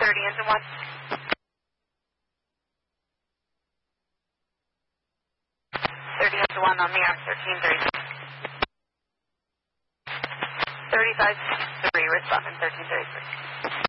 30 into 1. 30 into 1 on the R1330. 35-3, responding 1333.